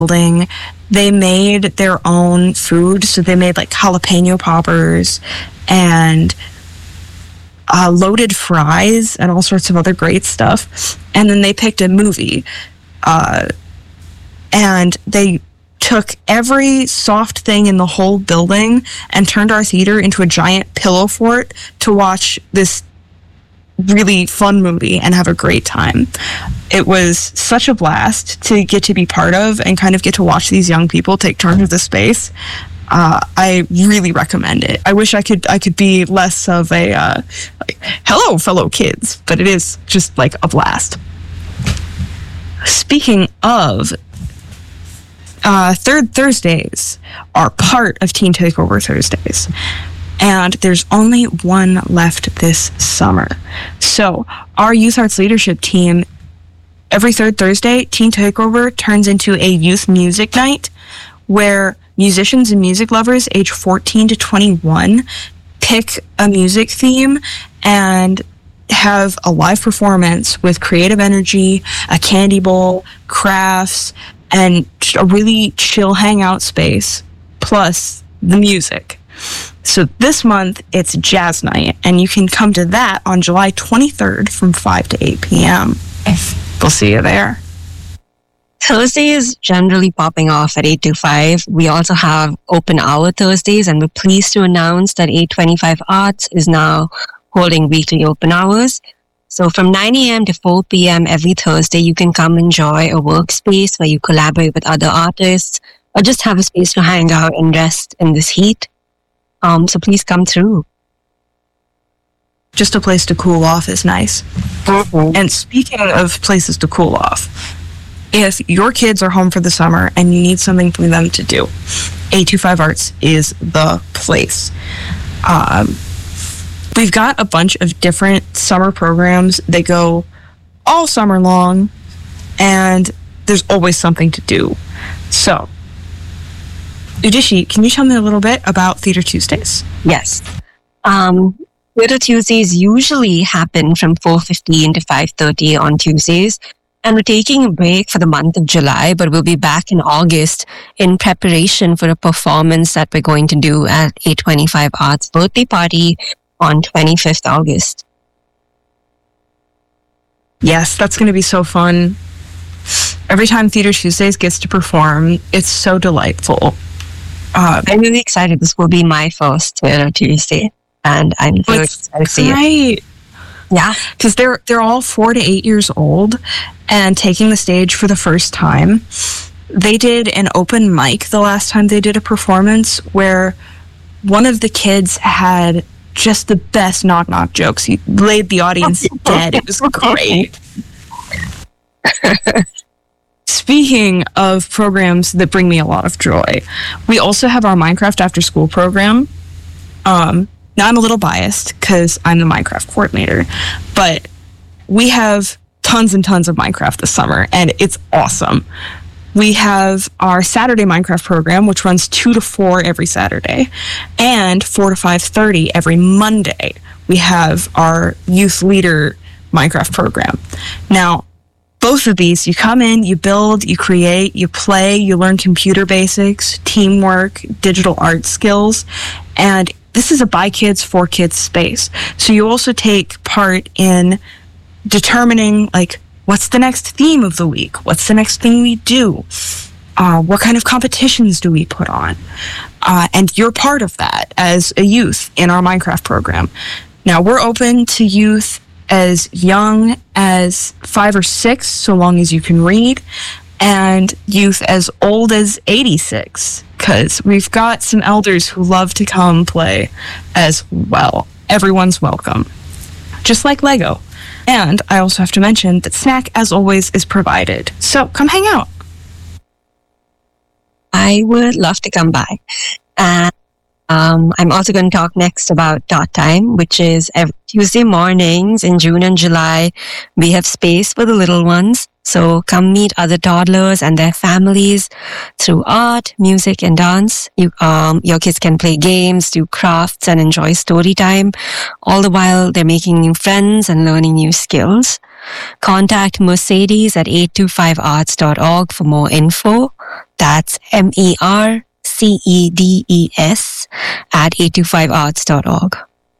building. They made their own food. So they made like jalapeno poppers and loaded fries and all sorts of other great stuff. And then they picked a movie. And they took every soft thing in the whole building and turned our theater into a giant pillow fort to watch this really fun movie and have a great time. It was such a blast to get to be part of and kind of get to watch these young people take charge of the space. I really recommend it. I wish I could be less of a like, hello, fellow kids, but it is just like a blast. Speaking of, Third Thursdays are part of Teen Takeover Thursdays, and there's only one left this summer. So our Youth Arts Leadership team, every third Thursday, Teen Takeover turns into a youth music night where musicians and music lovers age 14 to 21 pick a music theme and have a live performance with creative energy, a candy bowl, crafts, and just a really chill hangout space, plus the music. So this month, it's Jazz Night, and you can come to that on July 23rd from 5 to 8 p.m. We'll see you there. Thursday is generally popping off at 8 to 5. We also have open hour Thursdays, and we're pleased to announce that 825 Arts is now holding weekly open hours. So from 9 a.m. to 4 p.m. every Thursday, you can come enjoy a workspace where you collaborate with other artists or just have a space to hang out and rest in this heat. So please come through. Just a place to cool off is nice. Mm-hmm. And speaking of places to cool off, if your kids are home for the summer and you need something for them to do, 825 Arts is the place. We've got a bunch of different summer programs. They go all summer long, and there's always something to do. So, Udishi, can you tell me a little bit about Theater Tuesdays? Yes. Theater Tuesdays usually happen from 4:15 to 5:30 on Tuesdays. And we're taking a break for the month of July, but we'll be back in August in preparation for a performance that we're going to do at 825 Arts birthday party on 25th August. Yes, that's going to be so fun. Every time Theater Tuesdays gets to perform, it's so delightful. I'm really excited. This will be my first Theater Tuesday, and I'm very excited to see it. Yeah, because they're all 4 to 8 years old and taking the stage for the first time. They did an open mic the last time they did a performance where one of the kids had just the best knock-knock jokes. He laid the audience dead. It was great. Speaking of programs that bring me a lot of joy, we also have our Minecraft After School program. Now, I'm a little biased because I'm the Minecraft coordinator, but we have tons and tons of Minecraft this summer, and it's awesome. We have our Saturday Minecraft program, which runs 2 to 4 every Saturday, and 4 to 5:30 every Monday. We have our Youth Leader Minecraft program. Now, both of these, you come in, you build, you create, you play, you learn computer basics, teamwork, digital art skills, and this is a by kids, for kids space. So you also take part in determining, like, what's the next theme of the week? What's the next thing we do? What kind of competitions do we put on? And you're part of that as a youth in our Minecraft program. Now, we're open to youth as young as 5 or 6, so long as you can read, and youth as old as 86, because we've got some elders who love to come play as well. Everyone's welcome. Just like Lego. And I also have to mention that snack, as always, is provided. So come hang out. I would love to come by. And I'm also going to talk next about Dot Time, which is every Tuesday mornings in June and July. We have space for the little ones. So come meet other toddlers and their families through art, music, and dance. Your kids can play games, do crafts, and enjoy story time. All the while, they're making new friends and learning new skills. Contact Mercedes at 825arts.org for more info. That's MERCEDES at 825arts.org.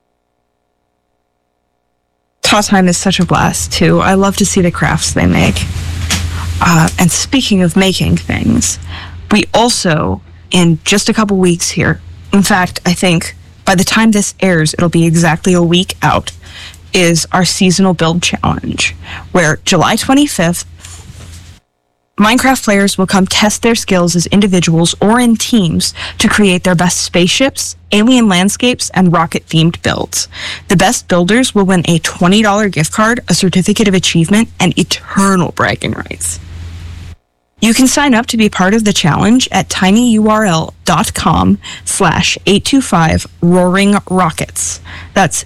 Tot Time is such a blast, too. I love to see the crafts they make. And speaking of making things, we also, in just a couple weeks here, in fact, I think by the time this airs, it'll be exactly a week out, is our seasonal build challenge, where July 25th, Minecraft players will come test their skills as individuals or in teams to create their best spaceships, alien landscapes, and rocket-themed builds. The best builders will win a $20 gift card, a certificate of achievement, and eternal bragging rights. You can sign up to be part of the challenge at tinyurl.com/825roaringrockets. That's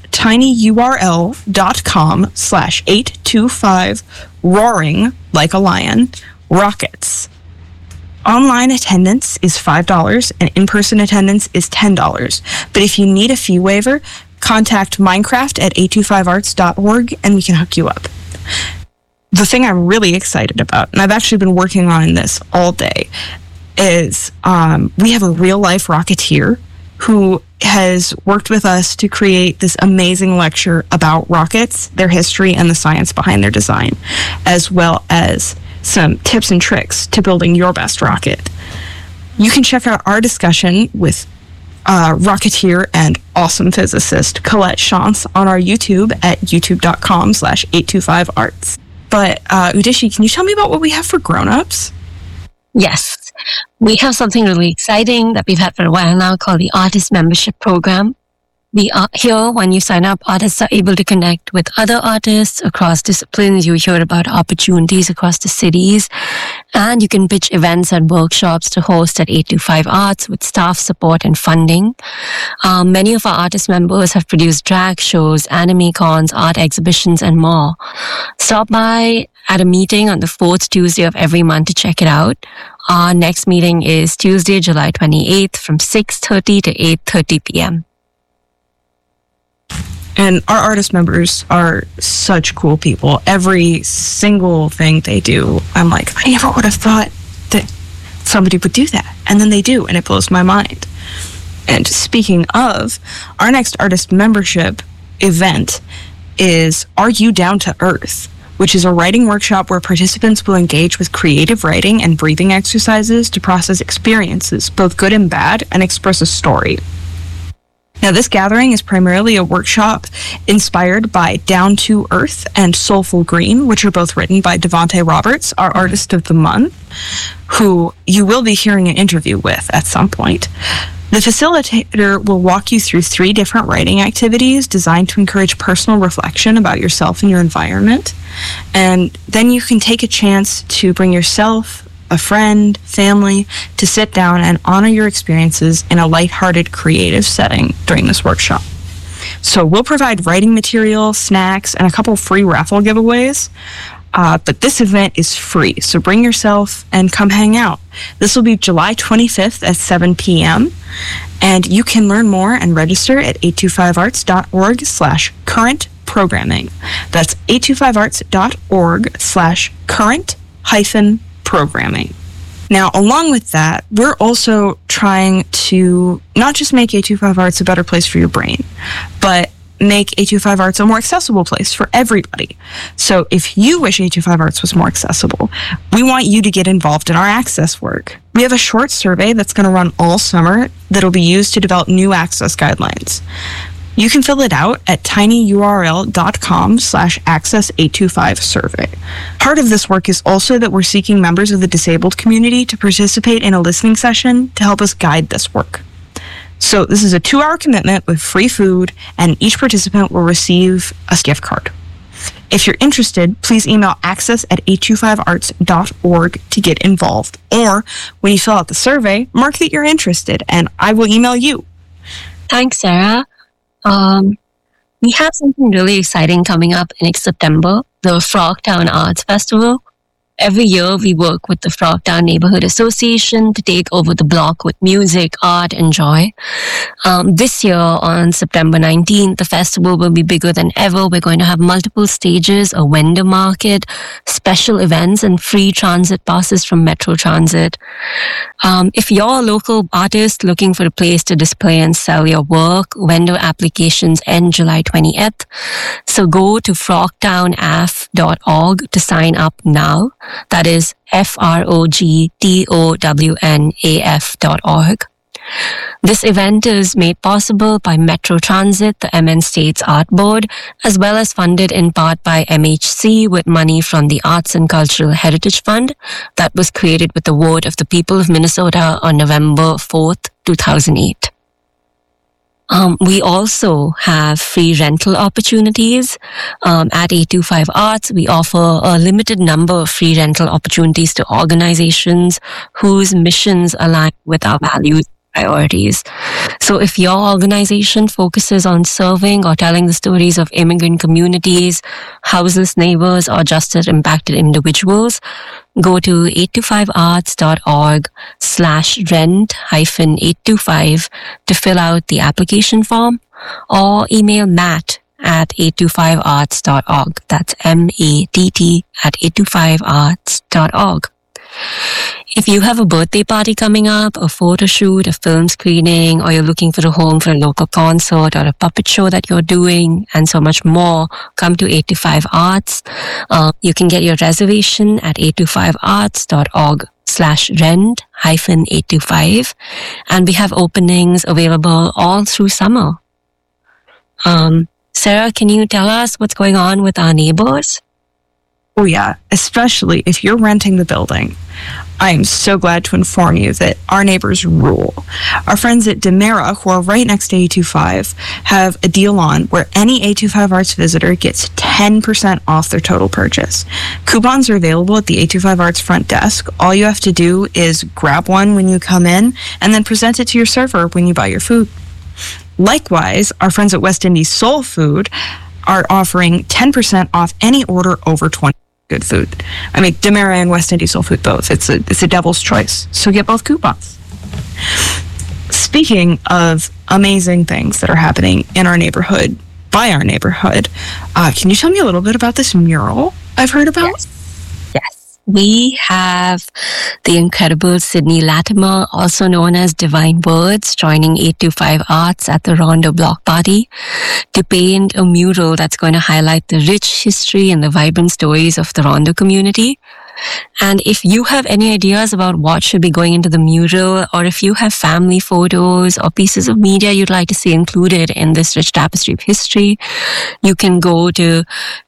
tinyurl.com/825roaring, like a lion, rockets. Online attendance is $5 and in-person attendance is $10. But if you need a fee waiver, contact Minecraft at 825arts.org and we can hook you up. The thing I'm really excited about, and I've actually been working on this all day, is we have a real-life Rocketeer who has worked with us to create this amazing lecture about rockets, their history, and the science behind their design, as well as some tips and tricks to building your best rocket. You can check out our discussion with Rocketeer and awesome physicist Colette Chance on our YouTube at youtube.com/825arts. But Udishi, can you tell me about what we have for grown-ups? Yes, we have something really exciting that we've had for a while now called the Artist Membership Program. Here, when you sign up, artists are able to connect with other artists across disciplines. You hear about opportunities across the cities, and you can pitch events and workshops to host at 825 Arts with staff support and funding. Many of our artist members have produced drag shows, anime cons, art exhibitions, and more. Stop by at a meeting on the fourth Tuesday of every month to check it out. Our next meeting is Tuesday, July 28th from 6:30 to 8:30 p.m. And our artist members are such cool people. Every single thing they do, I'm like, I never would have thought that somebody would do that. And then they do, and it blows my mind. And speaking of, our next artist membership event is Are You Down to Earth?, which is a writing workshop where participants will engage with creative writing and breathing exercises to process experiences, both good and bad, and express a story. Now, this gathering is primarily a workshop inspired by Down to Earth and Soulful Green, which are both written by Devontae Roberts, our Artist of the Month, who you will be hearing an interview with at some point. The facilitator will walk you through 3 different writing activities designed to encourage personal reflection about yourself and your environment. And then you can take a chance to bring yourself, a friend, family, to sit down and honor your experiences in a lighthearted, creative setting during this workshop. So we'll provide writing material, snacks, and a couple free raffle giveaways. But this event is free, so bring yourself and come hang out. This will be July 25th at 7 p.m. And you can learn more and register at 825arts.org/current programming. That's 825arts.org/current-programming. Now, along with that, we're also trying to not just make 825 Arts a better place for your brain, but make 825 Arts a more accessible place for everybody. So if you wish 825 Arts was more accessible, we want you to get involved in our access work. We have a short survey that's going to run all summer that'll be used to develop new access guidelines. You can fill it out at tinyurl.com/access825survey. Part of this work is also that we're seeking members of the disabled community to participate in a listening session to help us guide this work. So this is a 2-hour commitment with free food, and each participant will receive a gift card. If you're interested, please email access@825arts.org to get involved. Or when you fill out the survey, mark that you're interested, and I will email you. Thanks, Sarah. We have something really exciting coming up in September, the Frogtown Arts Festival. Every year, we work with the Frogtown Neighborhood Association to take over the block with music, art, and joy. This year, on September 19th, the festival will be bigger than ever. We're going to have multiple stages, a vendor market, special events, and free transit passes from Metro Transit. If you're a local artist looking for a place to display and sell your work, vendor applications end July 20th. So go to frogtownaf.org to sign up now. That is frogtownaf.org. This event is made possible by Metro Transit, the MN States Art Board, as well as funded in part by MHC with money from the Arts and Cultural Heritage Fund that was created with the vote of the people of Minnesota on November 4th, 2008. We also have free rental opportunities. At 825 Arts, we offer a limited number of free rental opportunities to organizations whose missions align with our values and priorities. So if your organization focuses on serving or telling the stories of immigrant communities, houseless neighbors, or just as impacted individuals, go to 825arts.org/rent-825 to fill out the application form, or email Matt at 825arts.org. That's MATT at 825arts.org. If you have a birthday party coming up, a photo shoot, a film screening, or you're looking for a home for a local concert or a puppet show that you're doing, and so much more, come to 825 Arts. You can get your reservation at 825arts.org/rent-825. And we have openings available all through summer. Sarah, can you tell us what's going on with our neighbors? Oh yeah, especially if you're renting the building. I am so glad to inform you that our neighbors rule. Our friends at Demera, who are right next to 825, have a deal on where any 825 Arts visitor gets 10% off their total purchase. Coupons are available at the 825 Arts front desk. All you have to do is grab one when you come in and then present it to your server when you buy your food. Likewise, our friends at West Indies Soul Food are offering 10% off any order over 20. Good food. I mean, Demera and West Indies Soul Food both. It's a devil's choice. So get both coupons. Speaking of amazing things that are happening in our neighborhood, by our neighborhood, can you tell me a little bit about this mural I've heard about? Yes. We have the incredible Sydney Latimer, also known as Divine Words, joining 825 Arts at the Rondo Block Party to paint a mural that's going to highlight the rich history and the vibrant stories of the Rondo community. And if you have any ideas about what should be going into the mural, or if you have family photos or pieces of media you'd like to see included in this rich tapestry of history, you can go to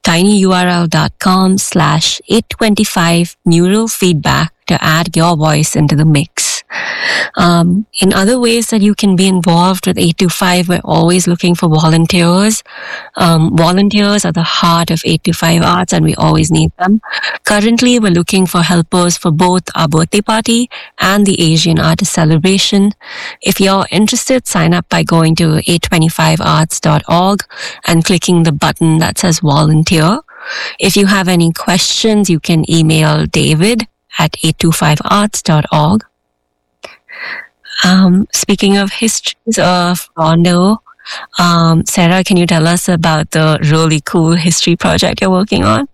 tinyurl.com/825muralfeedback to add your voice into the mix. In other ways that you can be involved with 825, we're always looking for volunteers. Volunteers are the heart of 825 Arts, and we always need them. Currently, we're looking for helpers for both our birthday party and the Asian Artist Celebration. If you're interested, sign up by going to 825arts.org and clicking the button that says volunteer. If you have any questions, you can email David at 825arts.org. Speaking of histories of Rondo, Sarah, can you tell us about the really cool history project you're working on?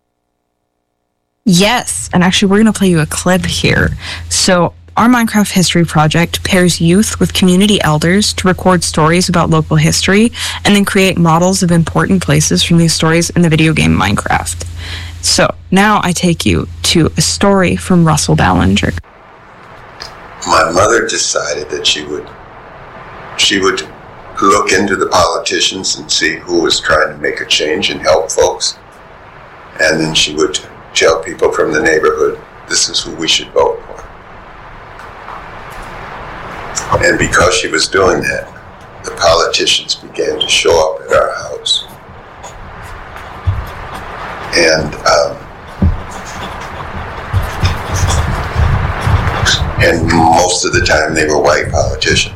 Yes, and actually we're going to play you a clip here. So our Minecraft History Project pairs youth with community elders to record stories about local history and then create models of important places from these stories in the video game Minecraft. So now I take you to a story from Russell Ballinger. My mother decided that she would look into the politicians and see who was trying to make a change and help folks. And then she would tell people from the neighborhood, this is who we should vote for. And because she was doing that, the politicians began to show up at our house. And most of the time they were white politicians.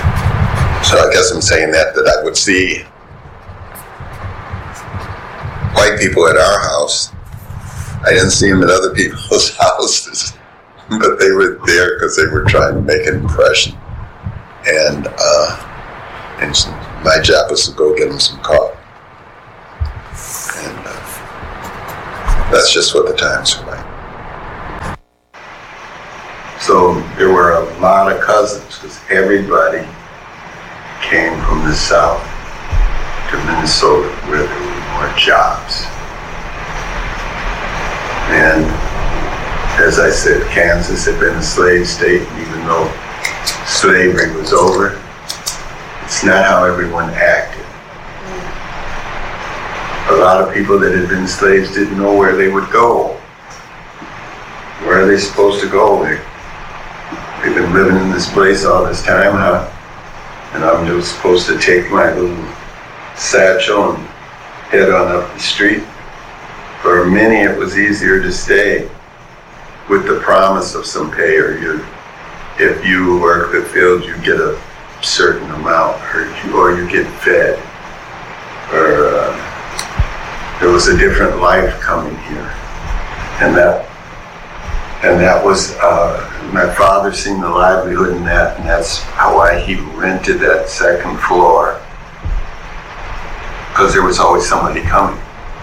So I guess I'm saying that I would see white people at our house. I didn't see them at other people's houses, but they were there because they were trying to make an impression. And my job was to go get them some coffee. And that's just what the times were like. So there were a lot of cousins because everybody came from the South to Minnesota where there were more jobs. And as I said, Kansas had been a slave state, and even though slavery was over, it's not how everyone acted. A lot of people that had been slaves didn't know where they would go. Where are they supposed to go? They've been living in this place all this time, huh? And I'm just supposed to take my little satchel and head on up the street. For many, it was easier to stay with the promise of some pay, or if you work the field, you get a certain amount, or you get fed, or there was a different life coming here, and that was my father seen the livelihood in that, and that's why he rented that second floor, because there was always somebody coming.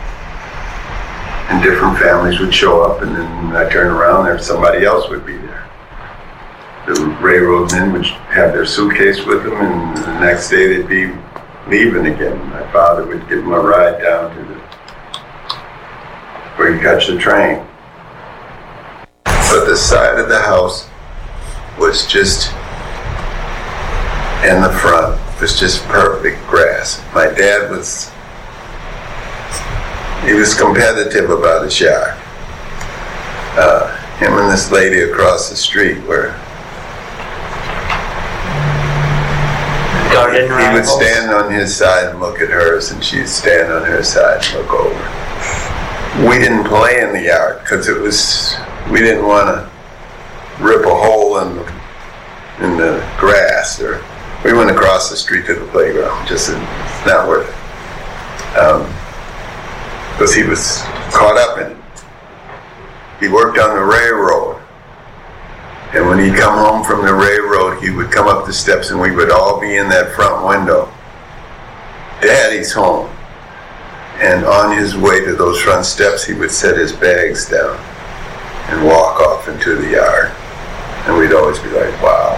And different families would show up, and then when I turn around, there somebody else would be there. The railroad men would have their suitcase with them, and the next day they'd be leaving again. My father would give them a ride down to where you catch the train. But the side of the house was just, in the front, was just perfect grass. My dad was competitive about his yard. Him and this lady across the street were, he would stand on his side and look at hers, and she'd stand on her side and look over. We didn't play in the yard because we didn't want to rip a hole in the grass, or we went across the street to the playground. Just it's not worth it. Because he was caught up in it. He worked on the railroad, and when he'd come home from the railroad, he would come up the steps, and we would all be in that front window. Daddy's home. And on his way to those front steps, he would set his bags down and walk off into the yard. And we'd always be like, wow.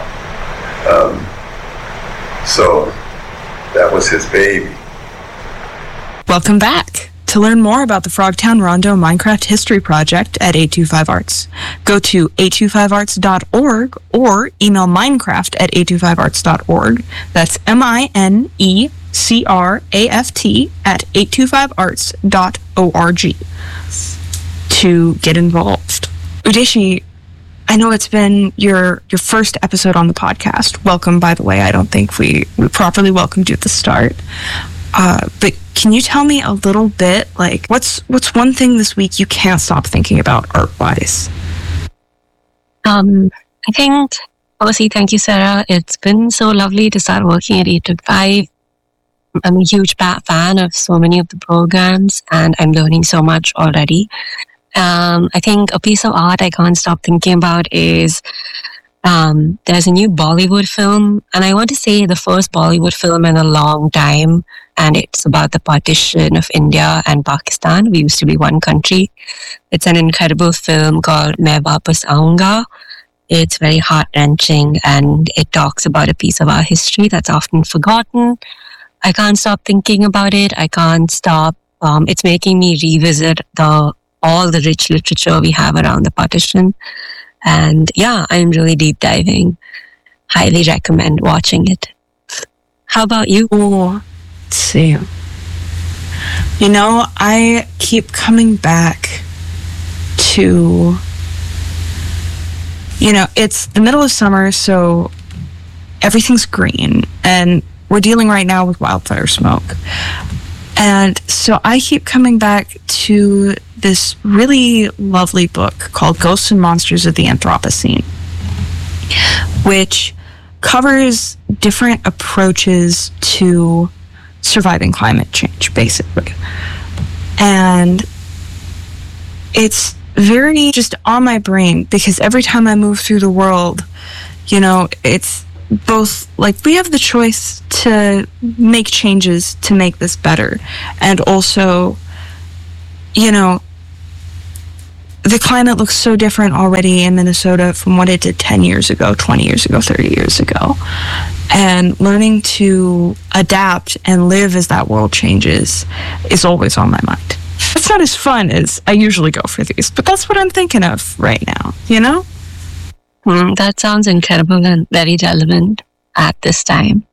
So that was his baby. Welcome back. To learn more about the Frogtown Rondo Minecraft History Project at 825arts, go to 825arts.org or email minecraft@825arts.org. That's MINECRAFT@825arts.org to get involved. Udeshi, I know it's been your first episode on the podcast. Welcome, by the way. I don't think we properly welcomed you at the start. But can you tell me a little bit, like, what's one thing this week you can't stop thinking about art-wise? I think, obviously, thank you, Sarah. It's been so lovely to start working at 825. I'm a huge fan of so many of the programs, and I'm learning so much already. I think a piece of art I can't stop thinking about is there's a new Bollywood film, and I want to say the first Bollywood film in a long time, and it's about the partition of India and Pakistan. We used to be one country. It's an incredible film called Main Wapas Aunga. It's very heart-wrenching, and it talks about a piece of our history that's often forgotten. I can't stop thinking about it. I can't stop. It's making me revisit all the rich literature we have around the partition. And yeah, I'm really deep diving. Highly recommend watching it. How about you? Oh, let's see. You know, I keep coming back to, it's the middle of summer, so everything's green, and we're dealing right now with wildfire smoke. And so I keep coming back to this really lovely book called Ghosts and Monsters of the Anthropocene, which covers different approaches to surviving climate change, basically. And it's very just on my brain because every time I move through the world, you know, it's both like we have the choice to make changes to make this better. And also, you know, the climate looks so different already in Minnesota from what it did 10 years ago, 20 years ago, 30 years ago. And learning to adapt and live as that world changes is always on my mind. It's not as fun as I usually go for these, but that's what I'm thinking of right now, you know? That sounds incredible and very relevant at this time.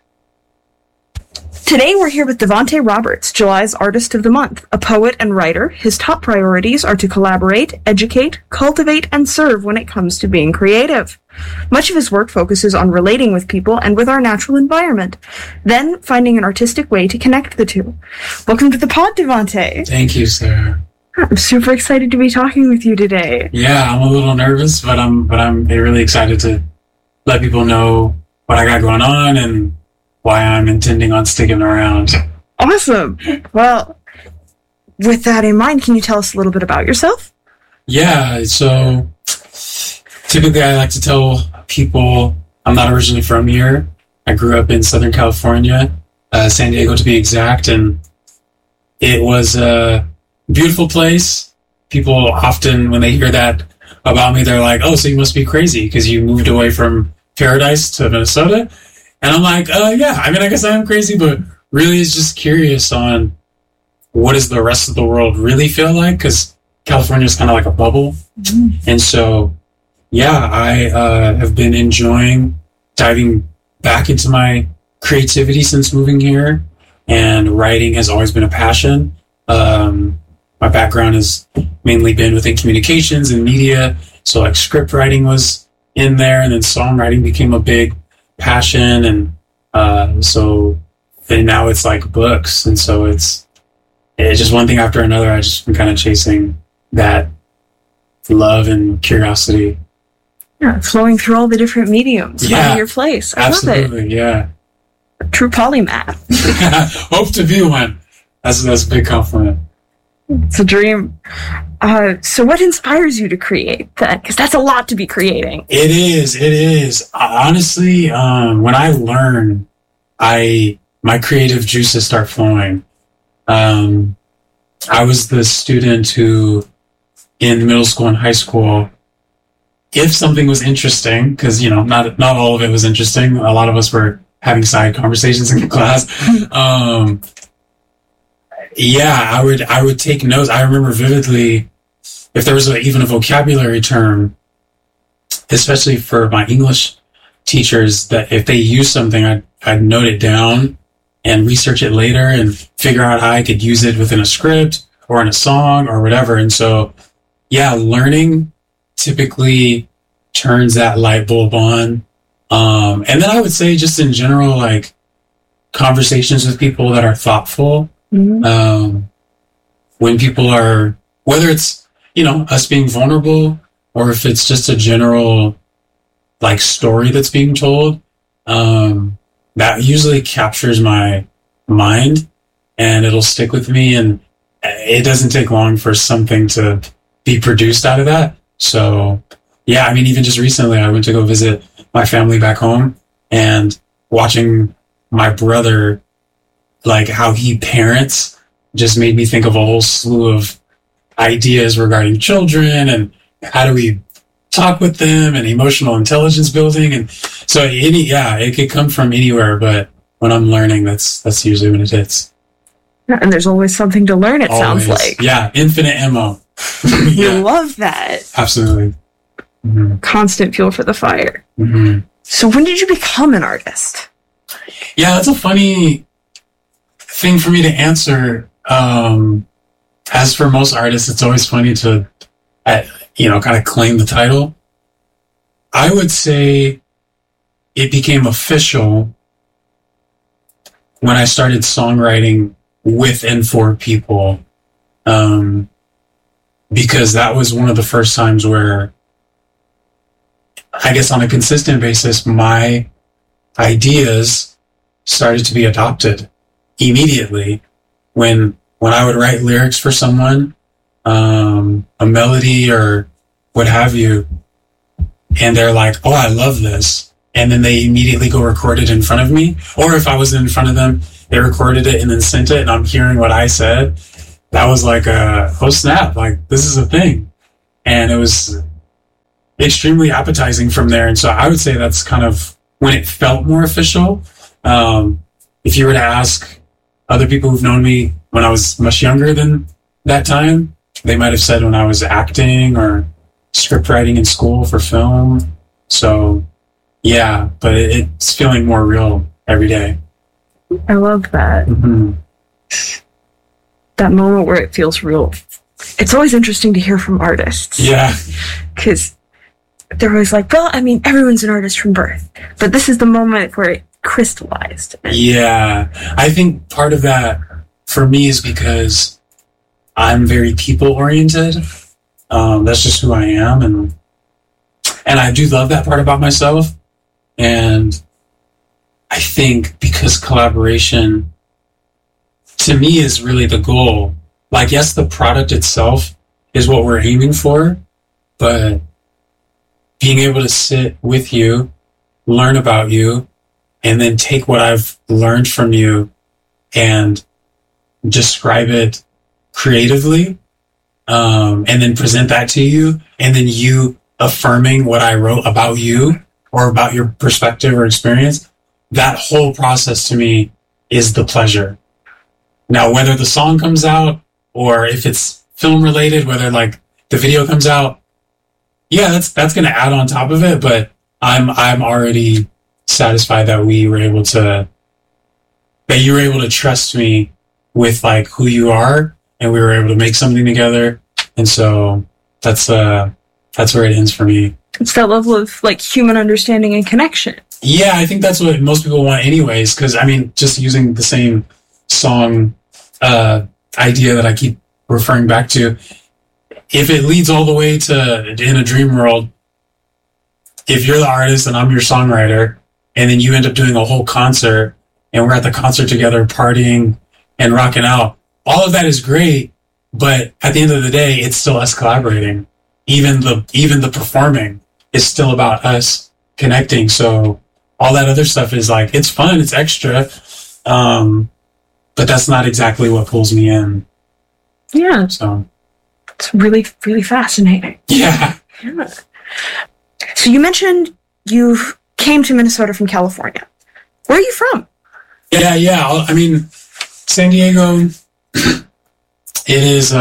Today we're here with Devonte Roberts, July's Artist of the Month, a poet and writer. His top priorities are to collaborate, educate, cultivate, and serve when it comes to being creative. Much of his work focuses on relating with people and with our natural environment, then finding an artistic way to connect the two. Welcome to the pod, Devonte. Thank you, Sarah. I'm super excited to be talking with you today. Yeah, I'm a little nervous, but I'm really excited to let people know what I got going on and why I'm intending on sticking around. Awesome. Well, with that in mind, can you tell us a little bit about yourself? Yeah, so typically I like to tell people I'm not originally from here. I grew up in Southern California, San Diego to be exact, and it was a beautiful place. People often, when they hear that about me, they're like, oh, so you must be crazy because you moved away from paradise to Minnesota. And I'm like, yeah, I mean, I guess I am crazy, but really is just curious on what does the rest of the world really feel like? Because California is kind of like a bubble. Mm-hmm. And so, yeah, I have been enjoying diving back into my creativity since moving here. And writing has always been a passion. My background has mainly been within communications and media. So like script writing was in there, and then songwriting became a big passion, and so then now it's like books, and so it's just one thing after another. I just been kind of chasing that love and curiosity. Yeah, flowing through all the different mediums, finding your place. I love it. Yeah. A true polymath. Hope to be one. That's a big compliment. It's a dream. So what inspires you to create that? Because that's a lot to be creating. It is. Honestly, when I learn, my creative juices start flowing. I was the student who, in middle school and high school, if something was interesting, because, you know, not all of it was interesting. A lot of us were having side conversations in class. Yeah, I would take notes. I remember vividly if there was even a vocabulary term, especially for my English teachers, that if they used something, I'd note it down and research it later and figure out how I could use it within a script or in a song or whatever. And so, yeah, learning typically turns that light bulb on. And then I would say just in general, like conversations with people that are thoughtful. Mm-hmm. When people are, whether it's, you know, us being vulnerable or if it's just a general like story that's being told, that usually captures my mind and it'll stick with me, and it doesn't take long for something to be produced out of that. So yeah, I mean, even just recently I went to go visit my family back home, and watching my brother, like how he parents, just made me think of a whole slew of ideas regarding children and how do we talk with them and emotional intelligence building. And so it could come from anywhere, but when I'm learning, that's usually when it hits. Yeah, and there's always something to learn, it sounds like. Yeah, infinite ammo. You love that. Absolutely. Mm-hmm. Constant fuel for the fire. Mm-hmm. So when did you become an artist? Yeah, that's a funny thing for me to answer. As for most artists, it's always funny to, kind of claim the title. I would say it became official when I started songwriting with and for people, because that was one of the first times where, I guess on a consistent basis, my ideas started to be adopted immediately when when I would write lyrics for someone, a melody or what have you, and they're like, oh, I love this. And then they immediately go record it in front of me. Or if I was in front of them, they recorded it and then sent it and I'm hearing what I said. That was like oh snap, like this is a thing. And it was extremely appetizing from there. And so I would say that's kind of when it felt more official. If you were to ask other people who've known me when I was much younger than that time, they might have said when I was acting or script writing in school for film. So yeah, but it's feeling more real every day. I love that. Mm-hmm. That moment where it feels real. It's always interesting to hear from artists. Yeah. Because they're always like, well, I mean, everyone's an artist from birth. But this is the moment where it crystallized. Yeah. I think part of that for me is because I'm very people-oriented. That's just who I am. And I do love that part about myself. And I think because collaboration to me is really the goal. Like, yes, the product itself is what we're aiming for, but being able to sit with you, learn about you, and then take what I've learned from you and describe it creatively, and then present that to you, and then you affirming what I wrote about you or about your perspective or experience, that whole process to me is the pleasure. Now, whether the song comes out or if it's film related, whether like the video comes out, yeah, that's going to add on top of it. But I'm already satisfied that that you were able to trust me with like who you are, and we were able to make something together. And so that's where it ends for me. It's that level of like human understanding and connection. Yeah, I think that's what most people want anyways. Cause I mean, just using the same song, idea that I keep referring back to, if it leads all the way to In a Dream World, if you're the artist and I'm your songwriter, and then you end up doing a whole concert and we're at the concert together partying and rocking out, all of that is great. But at the end of the day, it's still us collaborating. Even the performing is still about us connecting. So all that other stuff is like, it's fun, it's extra. But that's not exactly what pulls me in. Yeah. So it's really, really fascinating. Yeah. So you mentioned you came to Minnesota from California. Where are you from? Yeah. I mean, San Diego, it is,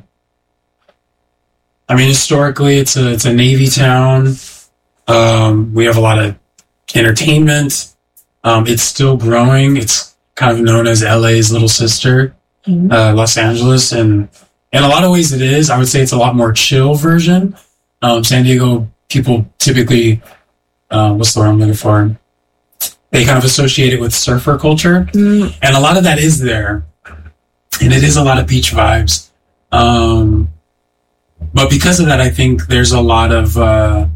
historically it's a Navy town. We have a lot of entertainment. It's still growing. It's kind of known as LA's little sister, Los Angeles. And in a lot of ways it is. I would say it's a lot more chill version. San Diego people typically, what's the word I'm looking for? They kind of associate it with surfer culture. And a lot of that is there. And it is a lot of beach vibes. But because of that, I think there's a lot of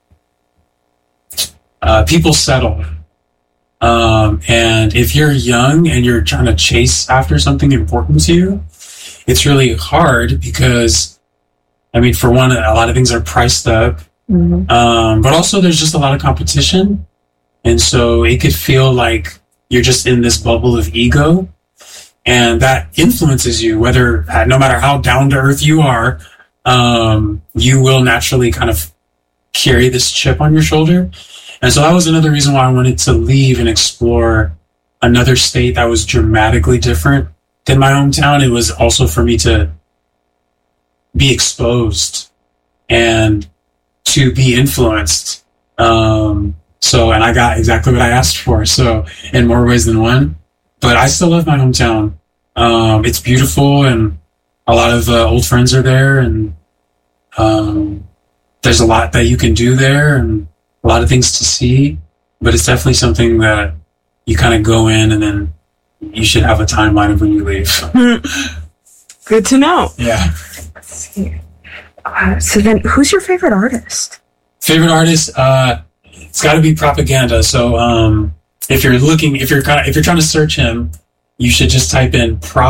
people settle. And if you're young and you're trying to chase after something important to you, it's really hard because, I mean, for one, a lot of things are priced up. But also there's just a lot of competition. And so it could feel like you're just in this bubble of ego, and that influences you, no matter how down to earth you are, you will naturally kind of carry this chip on your shoulder. And so that was another reason why I wanted to leave and explore another state that was dramatically different than my hometown. It was also for me to be exposed and to be influenced. And I got exactly what I asked for. So in more ways than one, but I still love my hometown. It's beautiful, and a lot of old friends are there, and there's a lot that you can do there, and a lot of things to see, but it's definitely something that you kind of go in and then you should have a timeline of when you leave. Good to know. Yeah. Let's see. So then who's your favorite artist? Favorite artist? It's got to be Propaganda. So if you're trying to search him, you should just type in Prop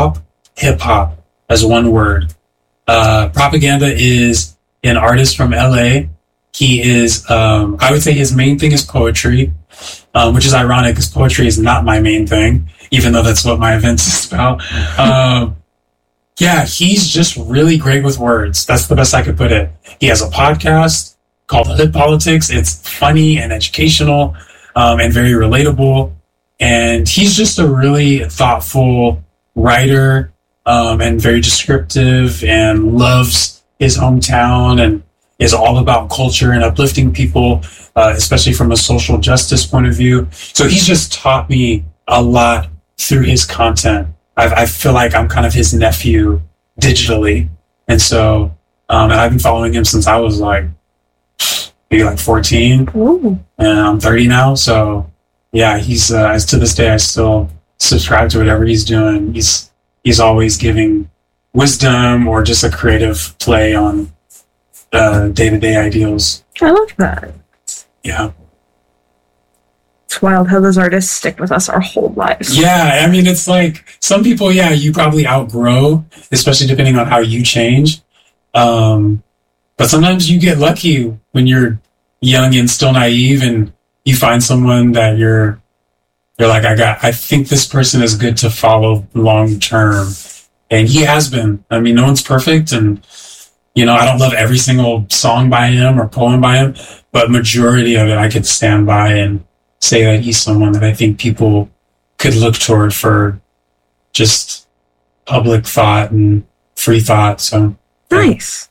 hip hop as one word. Propaganda is an artist from LA. He is, I would say his main thing is poetry, which is ironic because poetry is not my main thing, even though that's what my event is about. Yeah, he's just really great with words. That's the best I could put it. He has a podcast called Hood Politics. It's funny and educational, and very relatable. And he's just a really thoughtful writer, and very descriptive, and loves his hometown, and is all about culture and uplifting people, especially from a social justice point of view. So he's just taught me a lot through his content. I feel like I'm kind of his nephew digitally. And so, and I've been following him since I was like, maybe like 14. Ooh. And I'm 30 now. So yeah, he's, to this day, I still subscribe to whatever he's doing. He's always giving wisdom or just a creative play on day-to-day ideals. I love that. Yeah. It's wild how those artists stick with us our whole lives. Yeah, I mean, it's like some people, yeah, you probably outgrow, especially depending on how you change. But sometimes you get lucky when you're young and still naive, and you find someone that you're like, I think this person is good to follow long term. And he has been. I mean, no one's perfect, and I don't love every single song by him or poem by him, but majority of it I could stand by and say that he's someone that I think people could look toward for just public thought and free thought. So nice.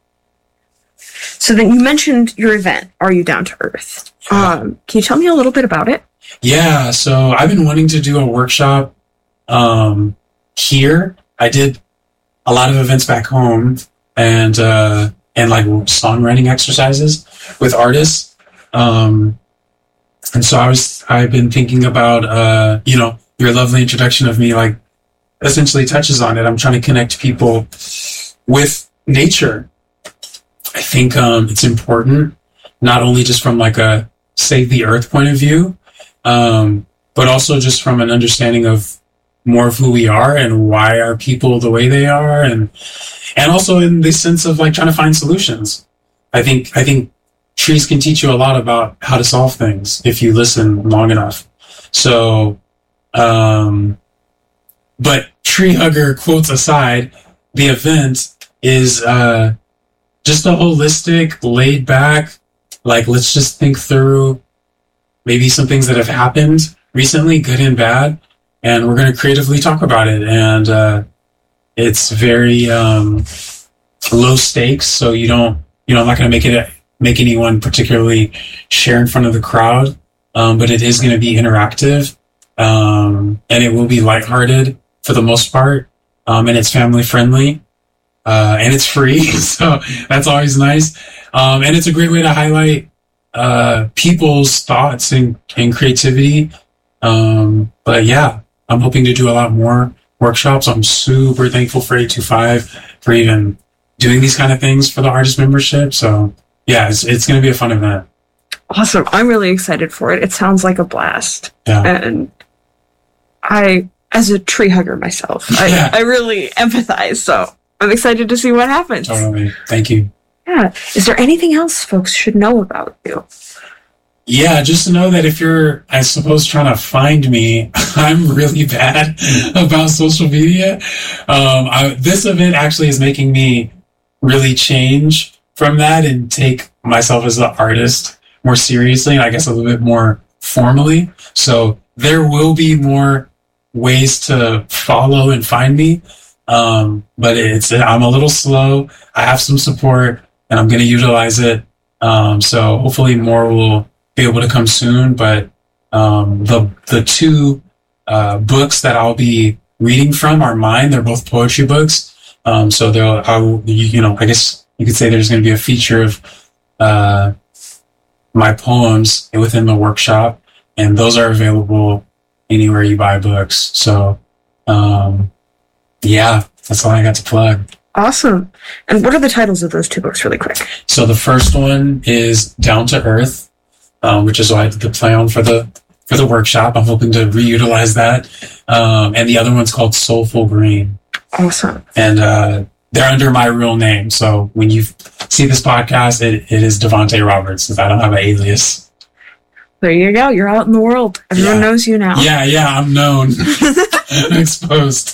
So then you mentioned your event, Are You Down to Earth? Can you tell me a little bit about it? Yeah, so I've been wanting to do a workshop here. I did a lot of events back home, and like songwriting exercises with artists. And so I've been thinking about, your lovely introduction of me, like, essentially touches on it. I'm trying to connect people with nature. I think it's important, not only just from like a save the earth point of view, but also just from an understanding of more of who we are and why are people the way they are, and also in the sense of like trying to find solutions. I think trees can teach you a lot about how to solve things if you listen long enough. So, but tree hugger quotes aside, the event is just a holistic, laid back, like, let's just think through maybe some things that have happened recently, good and bad, and we're going to creatively talk about it. And it's very low stakes, so I'm not going to make anyone particularly share in front of the crowd, but it is going to be interactive, and it will be lighthearted for the most part, and it's family friendly, and it's free, so that's always nice, and it's a great way to highlight people's thoughts and creativity. But yeah, I'm hoping to do a lot more workshops. I'm super thankful for 825 for even doing these kind of things for the artist membership. So yeah, it's going to be a fun event. Awesome. I'm really excited for it. It sounds like a blast. Yeah. And I, as a tree hugger myself, I really empathize. So I'm excited to see what happens. Totally. Thank you. Yeah. Is there anything else folks should know about you? Yeah, just to know that if you're, I suppose, trying to find me, I'm really bad about social media. This event actually is making me really change from that and take myself as an artist more seriously, and I guess a little bit more formally. So there will be more ways to follow and find me. But I'm a little slow. I have some support, and I'm going to utilize it. So hopefully more will be able to come soon. But the two books that I'll be reading from are mine. They're both poetry books. So I guess you could say there's going to be a feature of my poems within the workshop, and those are available anywhere you buy books. So yeah, that's all I got to plug. Awesome. And what are the titles of those two books really quick? So the first one is Down to Earth, which is what I did the play on for the workshop. I'm hoping to reutilize that. And the other one's called Soulful Green. Awesome. And they're under my real name. So when you see this podcast, it is Devontae Roberts, since I don't have an alias. There you go. You're out in the world. Everyone knows you now. Yeah, I'm known. I'm exposed.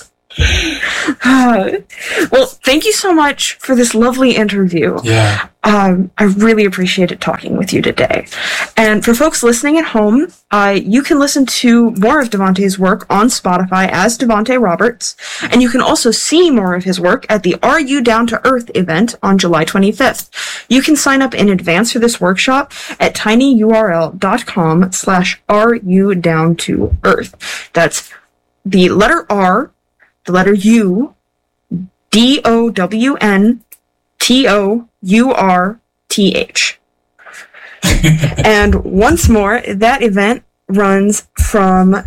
Well, thank you so much for this lovely interview. Yeah. I really appreciated talking with you today. And for folks listening at home, you can listen to more of Devontae's work on Spotify as Devontae Roberts, and you can also see more of his work at the Are You Down to Earth event on July 25th. You can sign up in advance for this workshop at tinyurl.com/areyoudowntoearth. That's the letter R, the letter U, DOWNTOURTH. And once more, that event runs from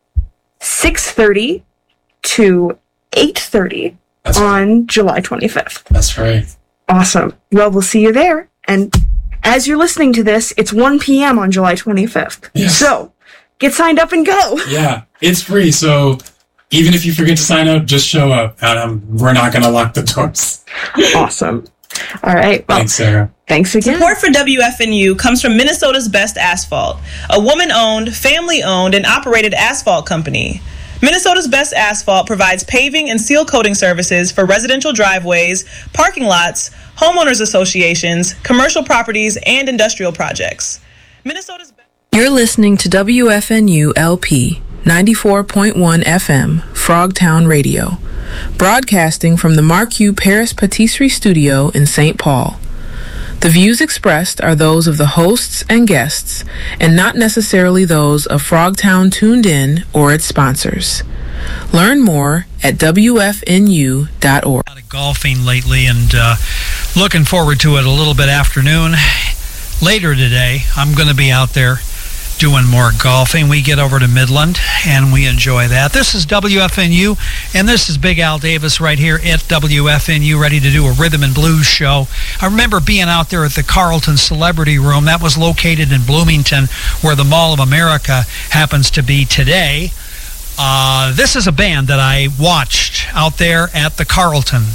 6:30 to 8:30 on July 25th. That's right. Awesome. Well, we'll see you there. And as you're listening to this, it's 1 p.m. on July 25th. Yes. So get signed up and go. Yeah, it's free. So even if you forget to sign up, just show up. We're not going to lock the doors. Awesome. All right. Well, thanks, Sarah. Thanks again. Support for WFNU comes from Minnesota's Best Asphalt, a woman-owned, family-owned, and operated asphalt company. Minnesota's Best Asphalt provides paving and seal coating services for residential driveways, parking lots, homeowners associations, commercial properties, and industrial projects. You're listening to WFNU LP 94.1 FM, Frogtown Radio, broadcasting from the Marque Paris Patisserie Studio in St. Paul. The views expressed are those of the hosts and guests, and not necessarily those of Frogtown Tuned In or its sponsors. Learn more at WFNU.org. Golfing lately, and looking forward to it a little bit afternoon. Later today, I'm going to be out there doing more golfing. We get over to Midland and we enjoy that. This is WFNU, and this is Big Al Davis right here at WFNU, ready to do a rhythm and blues show. I remember being out there at the Carlton Celebrity Room. That was located in Bloomington, where the Mall of America happens to be today. This is a band that I watched out there at the Carlton.